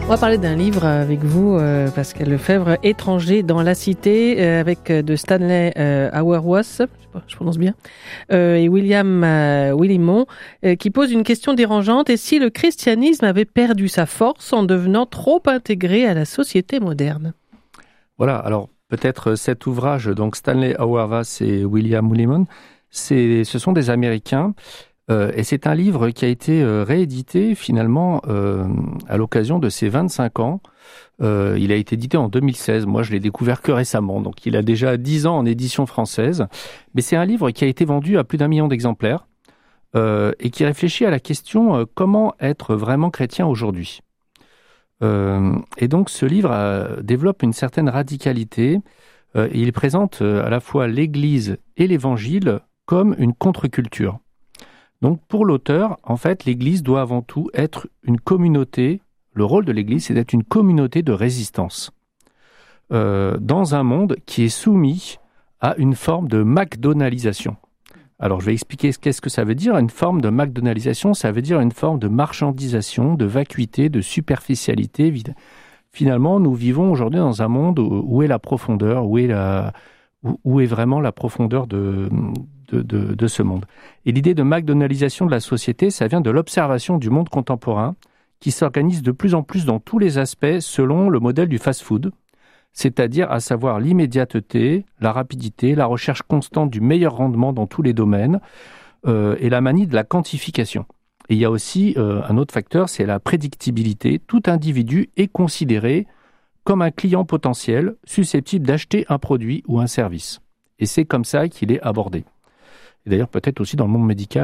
On va parler d'un livre avec vous, Pascal Lefebvre, Étranger dans la cité, avec de Stanley Hauerwas, je sais pas, je prononce bien, et William Willimon, qui pose une question dérangeante. Et si le christianisme avait perdu sa force en devenant trop intégré à la société moderne? Voilà, alors peut-être cet ouvrage, donc Stanley Hauerwas et William Willimon, ce sont des Américains. Et c'est un livre qui a été réédité finalement à l'occasion de ses 25 ans. Il a été édité en 2016. Moi, je l'ai découvert que récemment. Donc, il a déjà 10 ans en édition française. Mais c'est un livre qui a été vendu à plus d'1 million d'exemplaires et qui réfléchit à la question comment être vraiment chrétien aujourd'hui. Et donc, ce livre développe une certaine radicalité. Il présente à la fois l'Église et l'Évangile comme une contre-culture. Donc pour l'auteur, en fait, l'Église doit avant tout être une communauté. Le rôle de l'Église, c'est d'être une communauté de résistance dans un monde qui est soumis à une forme de McDonaldisation. Alors je vais expliquer qu'est-ce que ça veut dire. Une forme de McDonaldisation, ça veut dire une forme de marchandisation, de vacuité, de superficialité. Finalement, nous vivons aujourd'hui dans un monde où est la profondeur, où est vraiment la profondeur de ce monde. Et l'idée de McDonaldisation de la société, ça vient de l'observation du monde contemporain qui s'organise de plus en plus dans tous les aspects selon le modèle du fast-food, c'est-à-dire à savoir l'immédiateté, la rapidité, la recherche constante du meilleur rendement dans tous les domaines et la manie de la quantification. Et il y a aussi un autre facteur, c'est la prédictibilité. Tout individu est considéré comme un client potentiel susceptible d'acheter un produit ou un service. Et c'est comme ça qu'il est abordé. Et d'ailleurs, peut-être aussi dans le monde médical,